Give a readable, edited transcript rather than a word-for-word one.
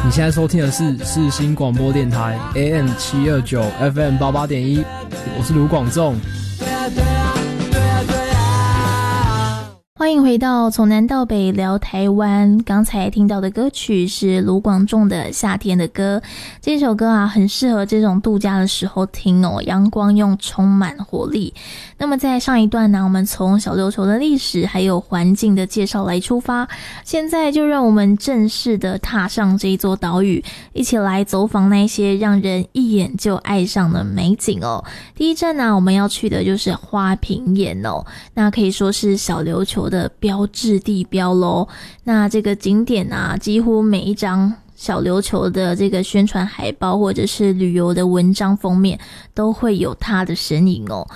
你现在收听的是世新广播电台 AM 729 FM 88.1，我是卢广仲。 欢迎回到从南到北聊台湾。刚才听到的歌曲是卢广仲的《夏天的歌》，这首歌啊很适合这种度假的时候听哦，阳光又充满活力。那么在上一段呢，我们从小琉球的历史还有环境的介绍来出发，现在就让我们正式的踏上这一座岛屿，一起来走访那些让人一眼就爱上的美景哦。第一站呢，我们要去的就是花瓶岩哦，那可以说是小琉球的标志地标咯。那这个景点啊，几乎每一张小琉球的这个宣传海报或者是旅游的文章封面都会有它的身影哦。